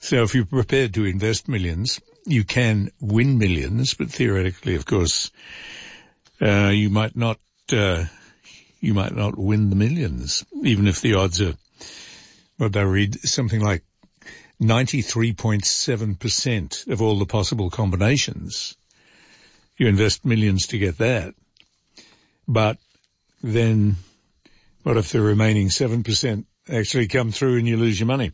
So if you're prepared to invest millions, you can win millions, but theoretically, of course, you might not win the millions, even if the odds are, what I read, something like 93.7% of all the possible combinations. You invest millions to get that. But then what if the remaining 7% actually come through and you lose your money?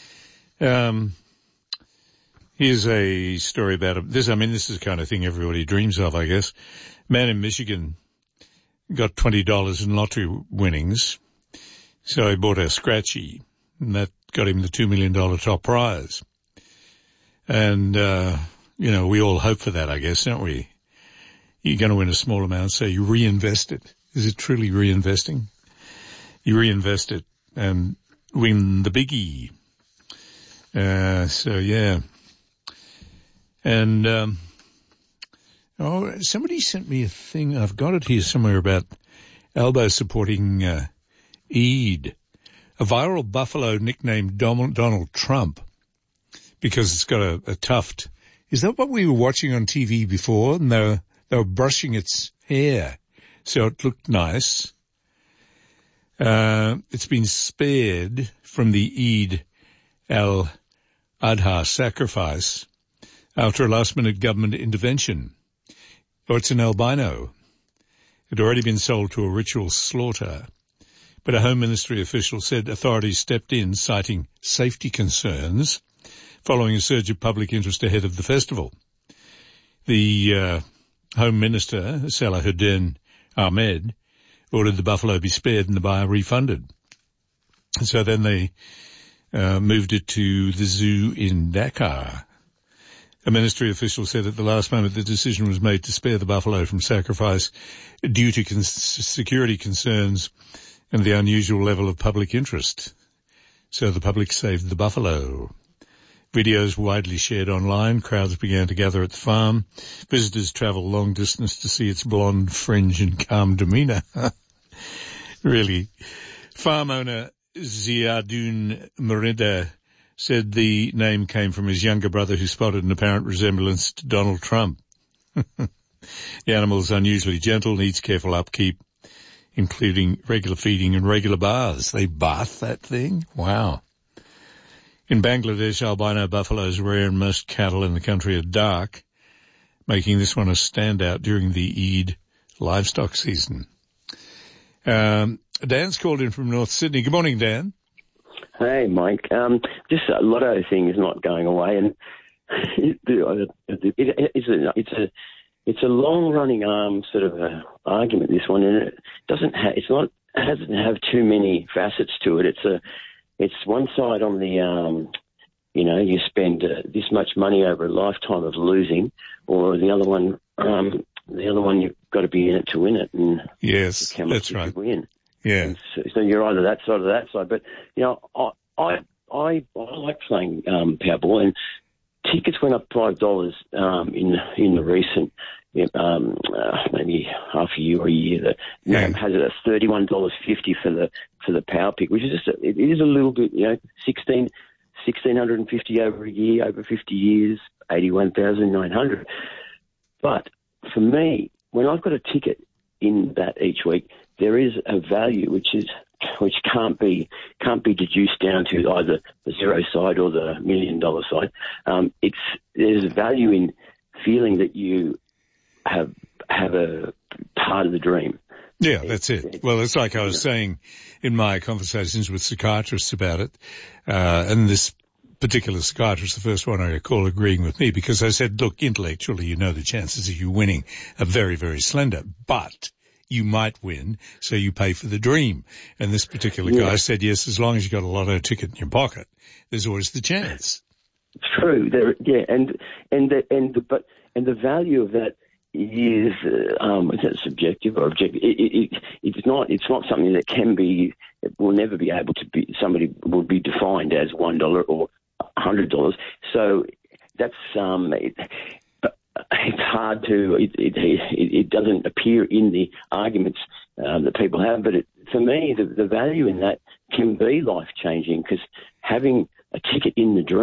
Here's a story about this. I mean, this is the kind of thing everybody dreams of, I guess. Man in Michigan got $20 in lottery winnings. So he bought a scratchy, and that got him the $2 million top prize. And, we all hope for that, I guess, don't we? You're going to win a small amount, so you reinvest it. Is it truly reinvesting? You reinvest it and win the biggie. Yeah. And, somebody sent me a thing. I've got it here somewhere about Albo supporting, Eid, a viral buffalo nicknamed Donald Trump because it's got a tuft. Is that what we were watching on TV before? And they were brushing its hair so it looked nice. It's been spared from the Eid al-Adha sacrifice after a last-minute government intervention. Oh, it's an albino. It had already been sold to a ritual slaughter, but a Home Ministry official said authorities stepped in, citing safety concerns following a surge of public interest ahead of the festival. The Home Minister, Salahuddin Ahmed, ordered the buffalo be spared and the buyer refunded. And so then they moved it to the zoo in Dakar. A ministry official said at the last moment the decision was made to spare the buffalo from sacrifice due to security concerns and the unusual level of public interest. So the public saved the buffalo. Videos widely shared online. Crowds began to gather at the farm. Visitors travel long distance to see its blonde fringe and calm demeanor. Really. Farm owner Ziadun Merida said the name came from his younger brother who spotted an apparent resemblance to Donald Trump. The animal is unusually gentle, needs careful upkeep, including regular feeding and regular baths. They bath that thing? Wow. In Bangladesh, albino buffaloes are rare and most cattle in the country are dark, making this one a standout during the Eid livestock season. Dan's called in from North Sydney. Good morning, Dan. Hey, Mike. Just a lotto thing is not going away, and it's a long-running sort of argument. This one, and it doesn't have too many facets to it. It's one side on the you spend this much money over a lifetime of losing, or the other one you've got to be in it to win it. And yes, that's right. Win. Yeah. So you're either that side or that side. But, I like playing Powerball, and tickets went up $5 in the recent, maybe half a year or a year. That has it at $31.50 for the Power Pick, which is it is a little bit, $1,650 over a year, over 50 years, 81,900. But for me, when I've got a ticket in that each week, there is a value which can't be deduced down to either the zero side or the $1 million side. There's a value in feeling that you have a part of the dream. Yeah, that's it. Well, it's like I was saying in my conversations with psychiatrists about it, and this particular psychiatrist, the first one I recall agreeing with me, because I said, look, intellectually, the chances of you winning are very, very slender, but you might win, so you pay for the dream. And this particular guy said, yes, as long as you've got a lotto ticket in your pocket, there's always the chance. True. And the value of that is that subjective or objective? It's not something that it will never be able to be. Somebody will be defined as $1 or $100. So that's it's hard to. It doesn't appear in the arguments that people have, but for me, the value in that can be life changing, because having a ticket in the dream